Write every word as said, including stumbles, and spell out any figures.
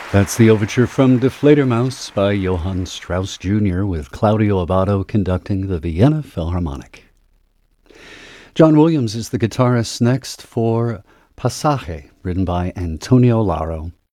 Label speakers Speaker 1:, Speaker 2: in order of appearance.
Speaker 1: That's the overture from Die Fledermaus by Johann Strauss Junior with Claudio Abbado conducting the Vienna Philharmonic. John Williams is the guitarist next for Passage, written by Antonio Lauro.